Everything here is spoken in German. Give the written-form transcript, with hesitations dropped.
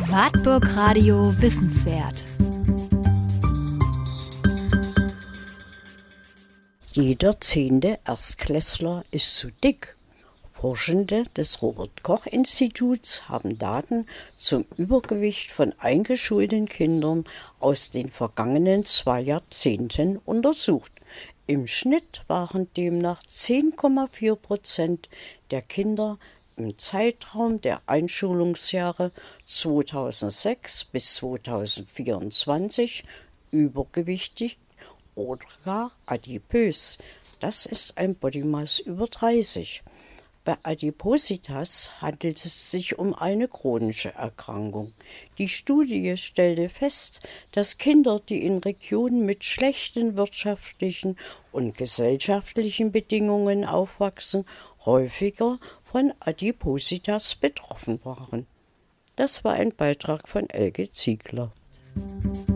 Wartburg Radio Wissenswert. Jeder 10. Erstklässler ist zu dick. Forschende des Robert-Koch-Instituts haben Daten zum Übergewicht von eingeschulten Kindern aus den vergangenen 2 Jahrzehnten untersucht. Im Schnitt waren demnach 10,4% der Kinder im Zeitraum der Einschulungsjahre 2006 bis 2024 übergewichtig oder gar adipös. Das ist ein Body Mass über 30. Bei Adipositas handelt es sich um eine chronische Erkrankung. Die Studie stellte fest, dass Kinder, die in Regionen mit schlechten wirtschaftlichen und gesellschaftlichen Bedingungen aufwachsen, häufiger von Adipositas betroffen waren. Das war ein Beitrag von Elke Ziegler.